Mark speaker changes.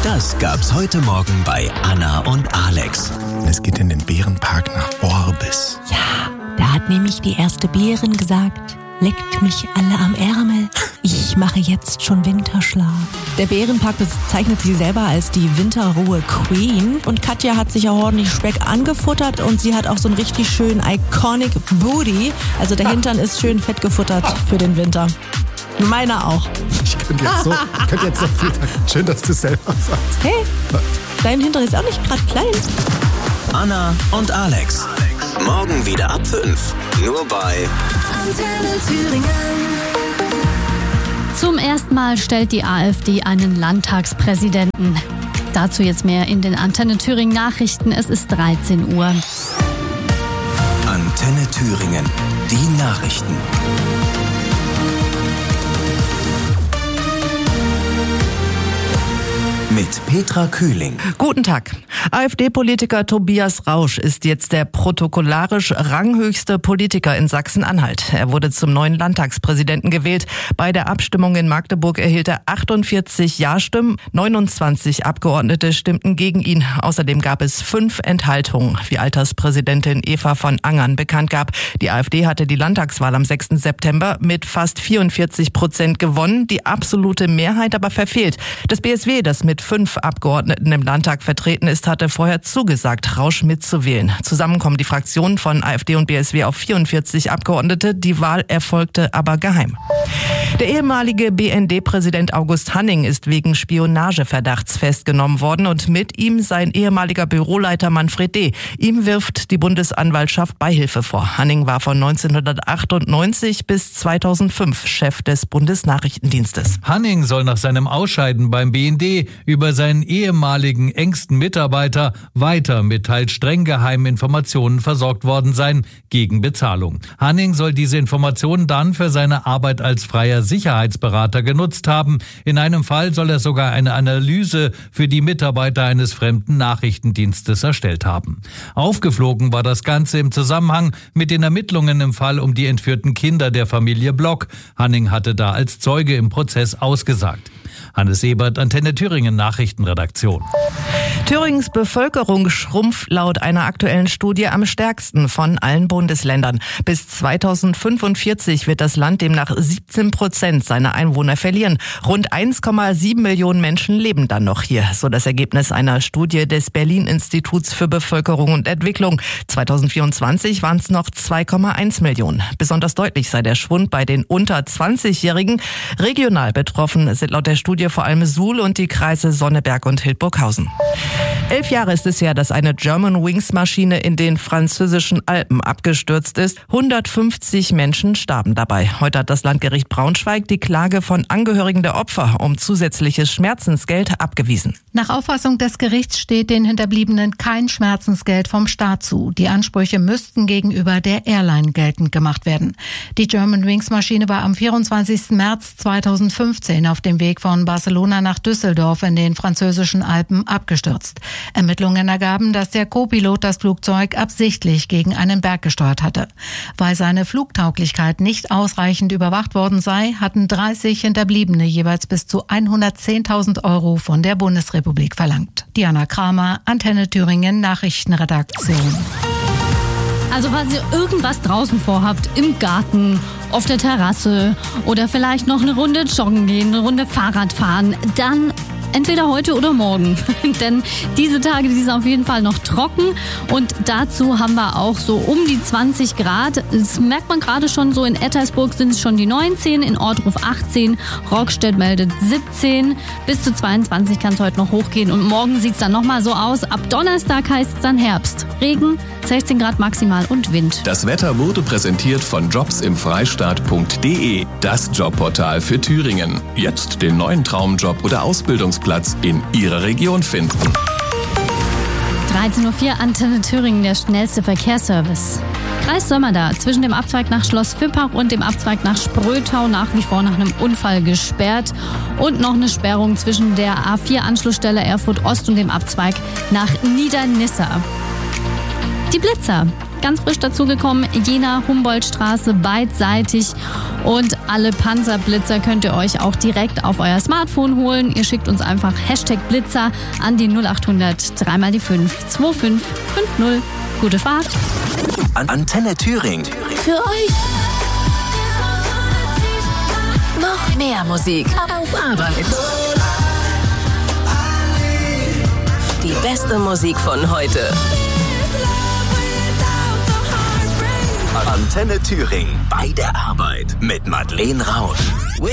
Speaker 1: Das gab's heute Morgen bei Anna und Alex.
Speaker 2: Es geht in den Bärenpark nach Orbis.
Speaker 3: Ja, da hat nämlich die erste Bärin gesagt: Leckt mich alle am Ärmel, ich mache jetzt schon Winterschlaf. Der Bärenpark bezeichnet sie selber als die Winterruhe Queen. Und Katja hat sich ja ordentlich Speck angefuttert und sie hat auch so einen richtig schönen Iconic Booty. Also der Hintern ist schön fett gefuttert für den Winter. Meiner auch.
Speaker 2: Ich könnte jetzt so viel sagen. Schön, dass du es selber sagst.
Speaker 3: Hey, dein Hintern ist auch nicht gerade klein.
Speaker 1: Anna und Alex. Morgen wieder ab 5. Nur bei
Speaker 4: Antenne Thüringen.
Speaker 5: Zum ersten Mal stellt die AfD einen Landtagspräsidenten. Dazu jetzt mehr in den Antenne Thüringen Nachrichten. Es ist 13 Uhr.
Speaker 1: Antenne Thüringen. Die Nachrichten. Mit Petra Kühling.
Speaker 6: Guten Tag. AfD-Politiker Tobias Rausch ist jetzt der protokollarisch ranghöchste Politiker in Sachsen-Anhalt. Er wurde zum neuen Landtagspräsidenten gewählt. Bei der Abstimmung in Magdeburg erhielt er 48 Ja-Stimmen. 29 Abgeordnete stimmten gegen ihn. Außerdem gab es 5 Enthaltungen, wie Alterspräsidentin Eva von Angern bekannt gab. Die AfD hatte die Landtagswahl am 6. September mit fast 44% gewonnen. Die absolute Mehrheit aber verfehlt. Das BSW, das mit 5 Abgeordneten im Landtag vertreten ist, hatte vorher zugesagt, Rausch mitzuwählen. Zusammen kommen die Fraktionen von AfD und BSW auf 44 Abgeordnete. Die Wahl erfolgte aber geheim. Der ehemalige BND-Präsident August Hanning ist wegen Spionageverdachts festgenommen worden und mit ihm sein ehemaliger Büroleiter Manfred D. Ihm wirft die Bundesanwaltschaft Beihilfe vor. Hanning war von 1998 bis 2005 Chef des Bundesnachrichtendienstes.
Speaker 7: Hanning soll nach seinem Ausscheiden beim BND über seinen ehemaligen engsten Mitarbeiter weiter mit teils streng geheimen Informationen versorgt worden sein, gegen Bezahlung. Hanning soll diese Informationen dann für seine Arbeit als freier Sicherheitsberater genutzt haben. In einem Fall soll er sogar eine Analyse für die Mitarbeiter eines fremden Nachrichtendienstes erstellt haben. Aufgeflogen war das Ganze im Zusammenhang mit den Ermittlungen im Fall um die entführten Kinder der Familie Block. Hanning hatte da als Zeuge im Prozess ausgesagt. Hannes Ebert, Antenne Thüringen Nachrichtenredaktion.
Speaker 6: Thüringens Bevölkerung schrumpft laut einer aktuellen Studie am stärksten von allen Bundesländern. Bis 2045 wird das Land demnach 17% seiner Einwohner verlieren. Rund 1,7 Millionen Menschen leben dann noch hier, so das Ergebnis einer Studie des Berlin-Instituts für Bevölkerung und Entwicklung. 2024 waren es noch 2,1 Millionen. Besonders deutlich sei der Schwund bei den unter 20-Jährigen. Regional betroffen sind laut der Studie vor allem Suhl und die Kreise Sonneberg und Hildburghausen. 11 Jahre ist es her, dass eine Germanwings-Maschine in den französischen Alpen abgestürzt ist. 150 Menschen starben dabei. Heute hat das Landgericht Braunschweig die Klage von Angehörigen der Opfer um zusätzliches Schmerzensgeld abgewiesen.
Speaker 8: Nach Auffassung des Gerichts steht den Hinterbliebenen kein Schmerzensgeld vom Staat zu. Die Ansprüche müssten gegenüber der Airline geltend gemacht werden. Die Germanwings-Maschine war am 24. März 2015 auf dem Weg von Barcelona nach Düsseldorf in den französischen Alpen abgestürzt. Ermittlungen ergaben, dass der Co-Pilot das Flugzeug absichtlich gegen einen Berg gesteuert hatte. Weil seine Flugtauglichkeit nicht ausreichend überwacht worden sei, hatten 30 Hinterbliebene jeweils bis zu 110.000 € von der Bundesrepublik verlangt. Diana Kramer, Antenne Thüringen Nachrichtenredaktion.
Speaker 5: Also falls ihr irgendwas draußen vorhabt, im Garten, auf der Terrasse oder vielleicht noch eine Runde joggen gehen, eine Runde Fahrrad fahren, dann entweder heute oder morgen. Denn diese Tage, die sind auf jeden Fall noch trocken und dazu haben wir auch so um die 20 Grad. Das merkt man gerade schon so, in Ettersburg sind es schon die 19, in Ortruf 18, Rockstedt meldet 17, bis zu 22 kann es heute noch hochgehen und morgen sieht es dann nochmal so aus. Ab Donnerstag heißt es dann Herbst. Regen, 16 Grad maximal und Wind.
Speaker 9: Das Wetter wurde präsentiert von jobsimfreistaat.de, das Jobportal für Thüringen. Jetzt den neuen Traumjob oder Ausbildungsplatz in Ihrer Region finden.
Speaker 5: 13.04 Uhr, Antenne Thüringen, der schnellste Verkehrsservice. Kreis Sömmerda, zwischen dem Abzweig nach Schloss Vippach und dem Abzweig nach Sprötau nach wie vor nach einem Unfall gesperrt. Und noch eine Sperrung zwischen der A4-Anschlussstelle Erfurt Ost und dem Abzweig nach Niedernisse. Die Blitzer. ganz frisch dazugekommen, Jena Humboldtstraße beidseitig. Und alle Panzerblitzer könnt ihr euch auch direkt auf euer Smartphone holen. Ihr schickt uns einfach #Blitzer an die 0800 3 × 5 2550. Gute Fahrt.
Speaker 1: Antenne Thüringen.
Speaker 4: Für euch. Noch mehr Musik auf Arbeit. Die beste Musik von heute.
Speaker 1: Antenne Thüringen bei der Arbeit mit Madeleine Rausch.